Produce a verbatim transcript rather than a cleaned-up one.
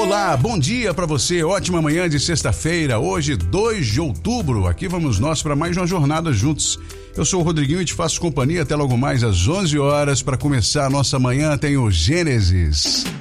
Olá, bom dia pra você, ótima manhã de sexta-feira, hoje dois de outubro, aqui vamos nós para mais uma jornada juntos. Eu sou o Rodriguinho e te faço companhia até logo mais às onze horas para começar a nossa manhã, tem o Gênesis.